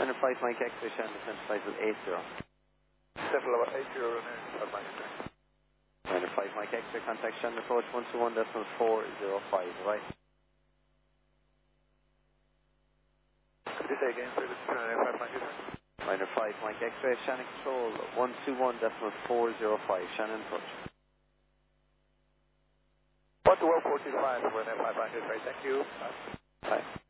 Minor 5 Mike X-ray, Shannon, descent flight with 80. Several about 80 euro and Manchester. Minor 5 Mike X-ray, contact Shannon approach 121.405, right? Could you say again, sir, this is 5 Manchester? Minor 5 Mike X-ray, Shannon control 121.405, Shannon approach. 121.425 over 5 Manchester, thank you. Bye.